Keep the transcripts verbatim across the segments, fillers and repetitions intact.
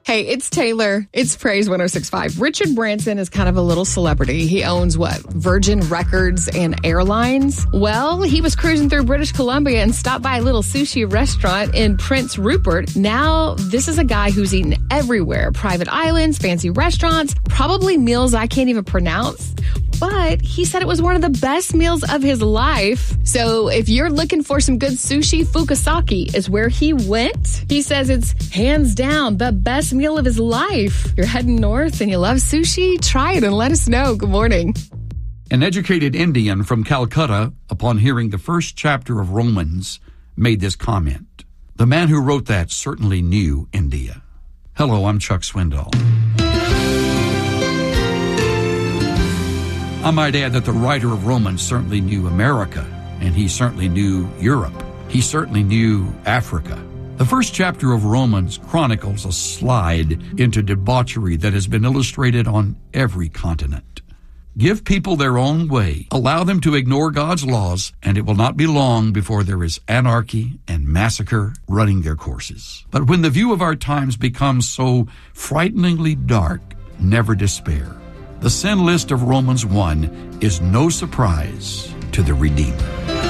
Hey, it's Taylor. It's Praise one oh six point five. Richard Branson is kind of a little celebrity. He owns what? Virgin Records and Airlines? Well, he was cruising through British Columbia and stopped by a little sushi restaurant in Prince Rupert. Now, this is a guy who's eaten everywhere. Private islands, fancy restaurants, probably meals I can't even pronounce. But he said it was one of the best meals of his life. So if you're looking for some good sushi, Fukasaki is where he went. He says it's hands down the best meal of his life. You're heading north and you love sushi? Try it and let us know. Good morning. An educated Indian from Calcutta, upon hearing the first chapter of Romans, made this comment. The man who wrote that certainly knew India. Hello, I'm Chuck Swindoll. I might add that the writer of Romans certainly knew America, and he certainly knew Europe. He certainly knew Africa. The first chapter of Romans chronicles a slide into debauchery that has been illustrated on every continent. Give people their own way, allow them to ignore God's laws, and it will not be long before there is anarchy and massacre running their courses. But when the view of our times becomes so frighteningly dark, never despair. The sin list of Romans one is no surprise to the Redeemer.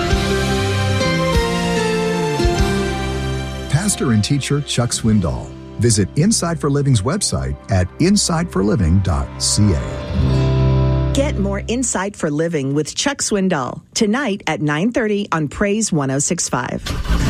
Pastor and teacher Chuck Swindoll. Visit Inside for Living's website at inside for living dot c a. Get more Insight for Living with Chuck Swindoll tonight at nine thirty on Praise one oh six point five.